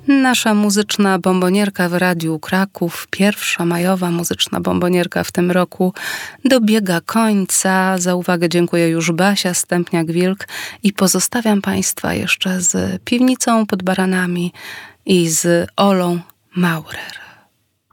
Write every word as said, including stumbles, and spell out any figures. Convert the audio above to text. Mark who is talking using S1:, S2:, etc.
S1: Nasza muzyczna bombonierka w Radiu Kraków, pierwsza majowa muzyczna bombonierka w tym roku, dobiega końca. Za uwagę dziękuję już Basia Stępniak-Wilk i pozostawiam Państwa jeszcze z Piwnicą pod Baranami i z Olą Maurer.